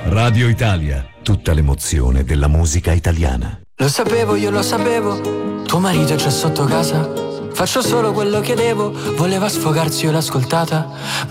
Radio Italia, tutta l'emozione della musica italiana. Lo sapevo, io lo sapevo, tuo marito c'è sotto casa. Faccio solo quello che devo, voleva sfogarsi, io l'ho ascoltata,